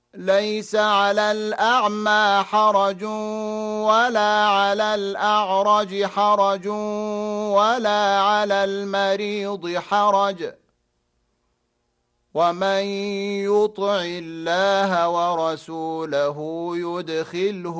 ليس على الأعمى حرج ولا على الأعرج حرج ولا على المريض حرج ومن يطع الله ورسوله يدخله